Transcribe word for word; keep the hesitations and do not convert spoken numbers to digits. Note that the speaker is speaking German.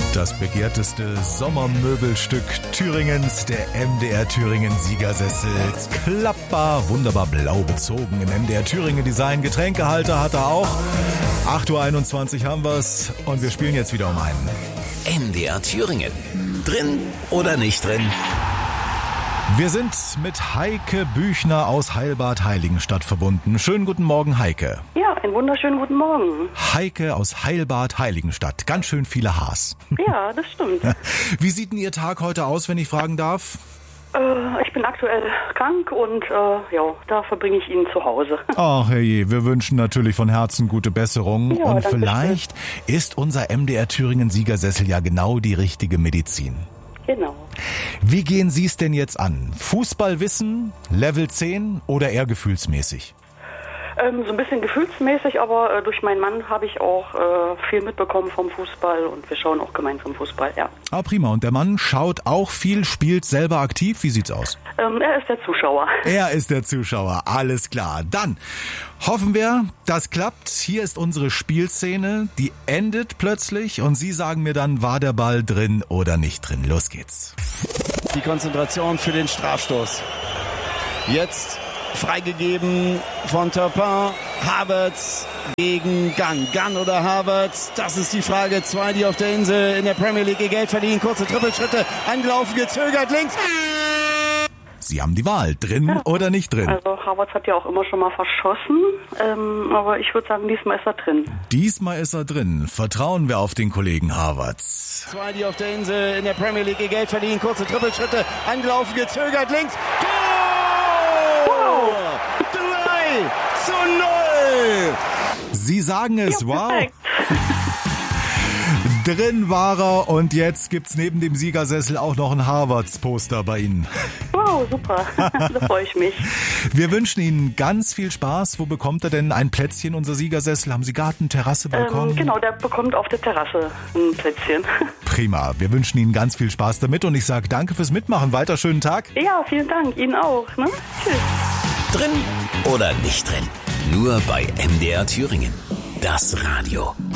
Das begehrteste Sommermöbelstück Thüringens, der M D R Thüringen Siegersessel. Klappbar, wunderbar blau bezogen im M D R Thüringen Design. Getränkehalter hat er auch. acht Uhr einundzwanzig haben wir's und wir spielen jetzt wieder um einen. M D R Thüringen. Drin oder nicht drin? Wir sind mit Heike Büchner aus Heilbad Heiligenstadt verbunden. Schönen guten Morgen, Heike. Ja, einen wunderschönen guten Morgen. Heike aus Heilbad Heiligenstadt. Ganz schön viele Haars. Ja, das stimmt. Wie sieht denn Ihr Tag heute aus, wenn ich fragen darf? Äh, ich bin aktuell krank und äh, ja, da verbringe ich ihn zu Hause. Ach herrje, wir wünschen natürlich von Herzen gute Besserung. Ja, und danke vielleicht schön. Ist unser M D R Thüringen Siegersessel ja genau die richtige Medizin. Genau. Wie gehen Sie es denn jetzt an? Fußballwissen, Level zehn oder eher gefühlsmäßig? Ähm, so ein bisschen gefühlsmäßig, aber äh, durch meinen Mann habe ich auch äh, viel mitbekommen vom Fußball und wir schauen auch gemeinsam Fußball, ja. Ah, prima. Und der Mann schaut auch viel, spielt selber aktiv. Wie sieht's aus? Ähm, er ist der Zuschauer. Er ist der Zuschauer, alles klar. Dann hoffen wir, das klappt. Hier ist unsere Spielszene, die endet plötzlich und Sie sagen mir dann, war der Ball drin oder nicht drin. Los geht's. Die Konzentration für den Strafstoß. Jetzt freigegeben von Turpin. Havertz gegen Gunn. Gunn oder Havertz? Das ist die Frage. Zwei, die auf der Insel in der Premier League ihr Geld verdienen. Kurze Trippelschritte. Angelaufen, gezögert, links. Sie haben die Wahl, drin Ja. oder nicht drin. Also Havertz hat ja auch immer schon mal verschossen, ähm, aber ich würde sagen, diesmal ist er drin. Diesmal ist er drin. Vertrauen wir auf den Kollegen Havertz. Zwei, die auf der Insel in der Premier League ihr Geld verdienen. Kurze Trippelschritte. Angelaufen, gezögert, links. Tor! drei zu null! Sie sagen es, Ja, wow. perfekt. Drin war er und jetzt gibt's neben dem Siegersessel auch noch ein Havertz-Poster bei Ihnen. Wow, super. Da freue ich mich. Wir wünschen Ihnen ganz viel Spaß. Wo bekommt er denn ein Plätzchen, unser Siegersessel? Haben Sie Garten, Terrasse, Balkon? Ähm, genau, der bekommt auf der Terrasse ein Plätzchen. Prima. Wir wünschen Ihnen ganz viel Spaß damit und ich sage danke fürs Mitmachen. Weiter schönen Tag. Ja, vielen Dank. Ihnen auch. Ne? Tschüss. Drin oder nicht drin? Nur bei M D R Thüringen. Das Radio.